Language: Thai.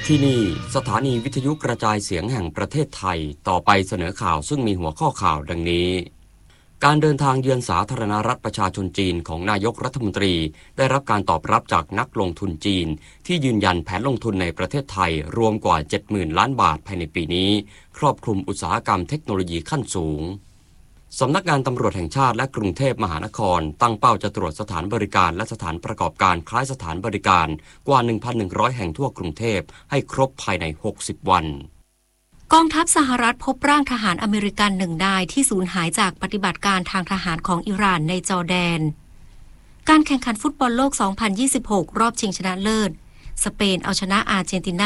ที่นี่สถานีวิทยุกระจายเสียงแห่งประเทศไทยต่อไปเสนอข่าวซึ่งมีหัวข้อข่าวดังนี้การเดินทางเยือนสาธารณรัฐประชาชนจีนของนายกรัฐมนตรีได้รับการตอบรับจากนักลงทุนจีนที่ยืนยันแผนลงทุนในประเทศไทยรวมกว่า 70,000 ล้านบาทภายในปีนี้ครอบคลุมอุตสาหกรรมเทคโนโลยีขั้นสูงสำนักงานตำรวจแห่งชาติและกรุงเทพมหานครตั้งเป้าจะตรวจสถานบริการและสถานประกอบการคล้ายสถานบริการกว่า 1,100 แห่งทั่วกรุงเทพให้ครบภายใน 60 วันกองทัพสหรัฐพบร่างทหารอเมริกันหนึ่งนายที่สูญหายจากปฏิบัติการทางทหารของอิหร่านในจอร์แดนการแข่งขันฟุตบอลโลก 2026 รอบชิงชนะเลิศสเปนเอาชนะอาร์เจนตินา